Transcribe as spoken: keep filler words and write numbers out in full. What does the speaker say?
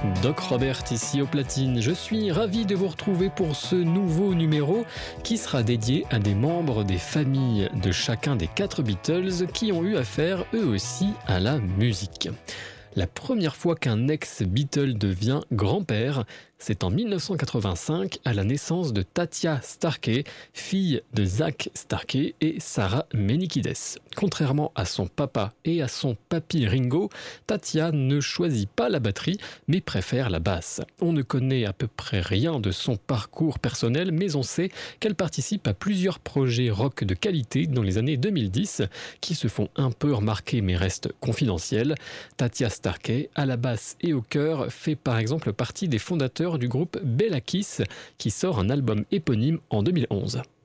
Doc Robert ici au platine, je suis ravi de vous retrouver pour ce nouveau numéro qui sera dédié à des membres des familles de chacun des quatre Beatles qui ont eu affaire eux aussi à la musique. La première fois qu'un ex-Beatle devient grand-père, c'est en dix-neuf cent quatre-vingt-cinq à la naissance de Tatia Starkey, fille de Zak Starkey et Sarah Menikides. Contrairement à son papa et à son papy Ringo, Tatia ne choisit pas la batterie mais préfère la basse. On ne connaît à peu près rien de son parcours personnel, mais on sait qu'elle participe à plusieurs projets rock de qualité dans les années deux mille dix qui se font un peu remarquer mais restent confidentiels. Tatia Starkey, à la basse et au chœur, fait par exemple partie des fondateurs du groupe Bella Kiss qui sort un album éponyme en deux mille onze.